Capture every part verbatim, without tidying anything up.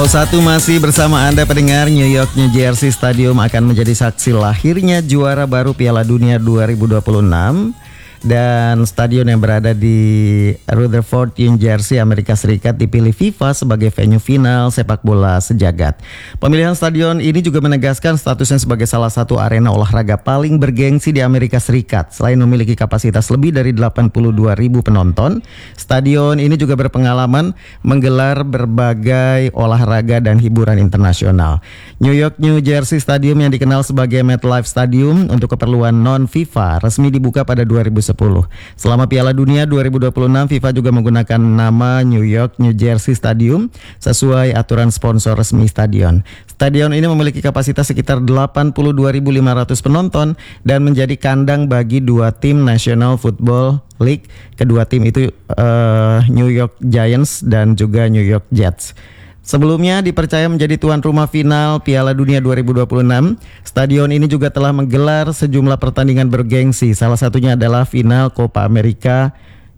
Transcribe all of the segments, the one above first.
Pro satu masih bersama Anda pendengar. New York New Jersey Stadium akan menjadi saksi lahirnya juara baru Piala Dunia dua ribu dua puluh enam. Dan stadion yang berada di Rutherford, New Jersey, Amerika Serikat dipilih FIFA sebagai venue final sepak bola sejagat. Pemilihan stadion ini juga menegaskan statusnya sebagai salah satu arena olahraga paling bergengsi di Amerika Serikat. Selain memiliki kapasitas lebih dari delapan puluh dua ribu penonton, stadion ini juga berpengalaman menggelar berbagai olahraga dan hiburan internasional. New York New Jersey Stadium yang dikenal sebagai MetLife Stadium untuk keperluan non-FIFA resmi dibuka pada dua ribu sepuluh. Selama Piala Dunia dua ribu dua puluh enam, FIFA juga menggunakan nama New York New Jersey Stadium sesuai aturan sponsor resmi stadion. Stadion ini memiliki kapasitas sekitar delapan puluh dua ribu lima ratus penonton dan menjadi kandang bagi dua tim National Football League. Kedua tim itu uh, New York Giants dan juga New York Jets. Sebelumnya dipercaya menjadi tuan rumah final Piala Dunia dua ribu dua puluh enam, stadion ini juga telah menggelar sejumlah pertandingan bergengsi. Salah satunya adalah final Copa America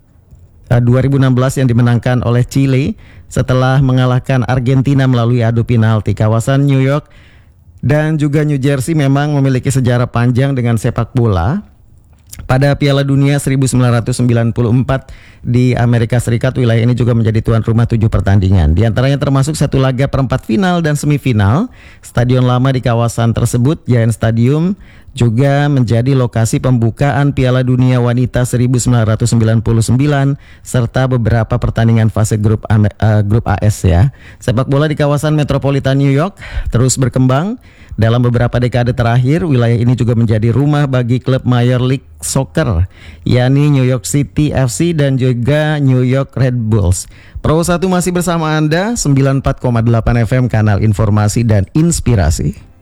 dua ribu enam belas yang dimenangkan oleh Chile setelah mengalahkan Argentina melalui adu penalti. Kawasan New York dan juga New Jersey memang memiliki sejarah panjang dengan sepak bola. Pada Piala Dunia seribu sembilan ratus sembilan puluh empat di Amerika Serikat, wilayah ini juga menjadi tuan rumah tujuh pertandingan. Di antaranya termasuk satu laga perempat final dan semifinal. Stadion lama di kawasan tersebut, Giant Stadium, juga menjadi lokasi pembukaan Piala Dunia Wanita seribu sembilan ratus sembilan puluh sembilan serta beberapa pertandingan fase grup uh, grup A S ya. Sepak bola di kawasan metropolitan New York terus berkembang. Dalam beberapa dekade terakhir, wilayah ini juga menjadi rumah bagi klub Major League Soccer, yakni New York City F C dan juga New York Red Bulls. Pro satu masih bersama Anda, sembilan puluh empat koma delapan F M, kanal informasi dan inspirasi.